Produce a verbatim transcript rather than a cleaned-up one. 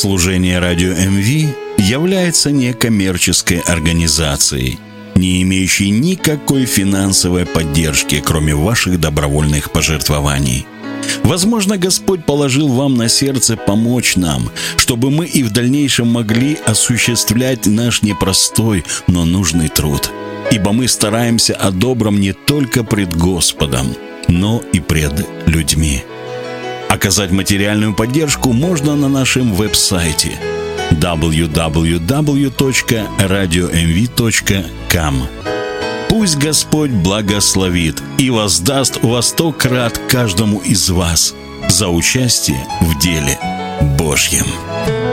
Служение Радио эм ви является некоммерческой организацией, не имеющей никакой финансовой поддержки, кроме ваших добровольных пожертвований. Возможно, Господь положил вам на сердце помочь нам, чтобы мы и в дальнейшем могли осуществлять наш непростой, но нужный труд. Ибо мы стараемся о добром не только пред Господом, но и пред людьми. Оказать материальную поддержку можно на нашем веб-сайте дабл ю дабл ю дабл ю точка радио эм ви точка ком. Пусть Господь благословит и воздаст во сто крат каждому из вас за участие в деле Божьем.